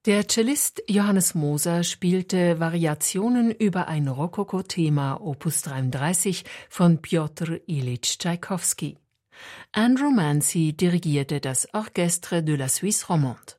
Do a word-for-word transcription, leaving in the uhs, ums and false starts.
Der Cellist Johannes Moser spielte Variationen über ein Rokoko-Thema Opus dreiunddreißig von Pjotr Ilyitsch Tschaikowski. Andrew Mancy dirigierte das Orchestre de la Suisse Romande.